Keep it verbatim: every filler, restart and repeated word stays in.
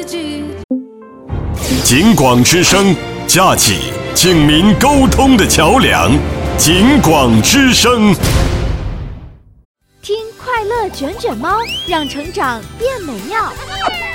警广之声，架起警民沟通的桥梁。警广之声， 听快乐卷卷猫，让成长变美妙。